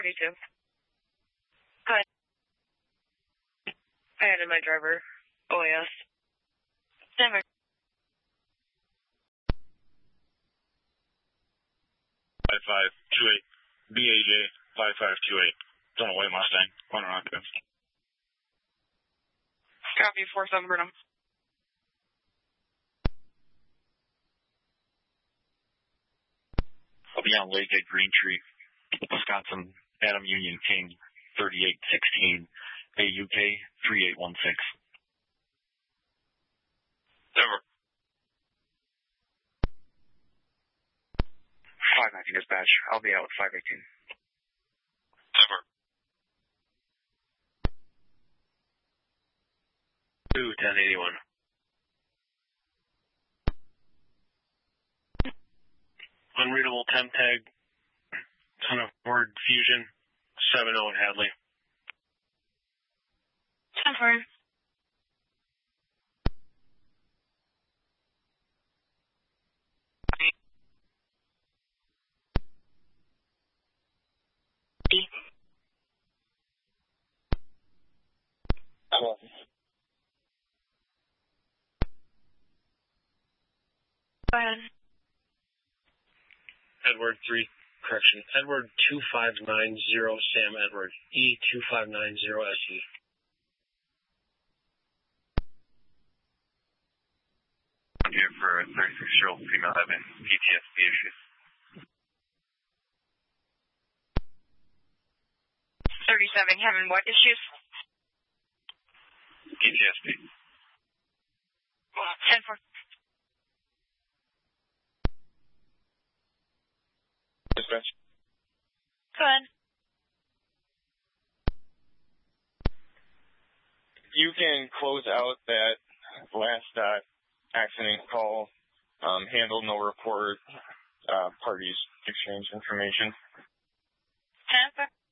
42. Go ahead. I added my driver. OAS. Denver. Five two eight. BAJ 5528. Don't know White Mustang. Corner octave. Copy 47 Burnham. I'll be on Lake at Green Tree, Wisconsin, Adam Union King, 3816, AUK 3816. Denver. 519 dispatch. I'll be out with 518. Denver. 1081. Unreadable temp tag, ton of word fusion, 70 at Hadley. 10-4. Go ahead. Edward 2590 Sam Edward, E2590 SE. Here for a 36-year-old female having PTSD issues. 37 having what issues? PTSD. 10-4. Dispatch. Go ahead. You can close out that last accident call, handle no report, parties exchange information. 10-4.